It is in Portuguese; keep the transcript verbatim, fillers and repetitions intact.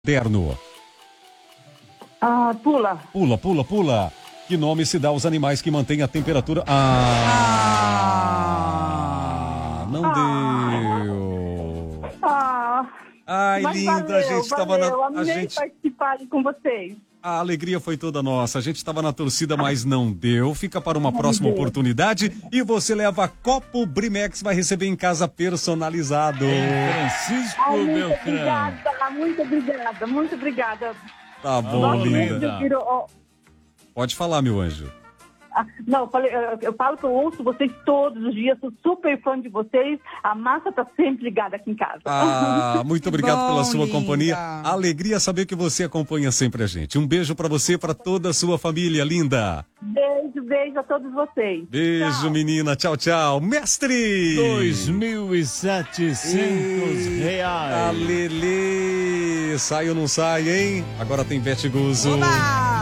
Terno. Ah, pula. Pula, pula, pula. Que nome se dá aos animais que mantêm a temperatura? Ah, não Ah. deu. Ah, Ai, mas linda, valeu, a gente estava na... valeu. A Amei gente... participar com vocês. A alegria foi toda nossa. A gente estava na torcida, mas não deu. Fica para uma próxima Deus. oportunidade. E você leva copo Brimex, vai receber em casa personalizado. Francisco Ai, muito Beltrão. obrigada, muito obrigada, muito obrigada. Tá bom, Nossa, linda. eu viro- ó, Pode falar, meu anjo. ah, não, eu, falei, eu, eu falo que eu ouço vocês todos os dias, sou super fã de vocês. A massa tá sempre ligada aqui em casa. Ah, muito obrigado Bom, pela sua linda. companhia. Alegria saber que você acompanha sempre a gente. Um beijo pra você e pra toda a sua família, linda. Beijo, beijo a todos vocês. Beijo, Tchau. menina. Tchau, tchau. Mestre! Dois mil e setecentos reais. A Lelê. Sai ou não sai, hein? Agora tem Bete Guzzo. Oba!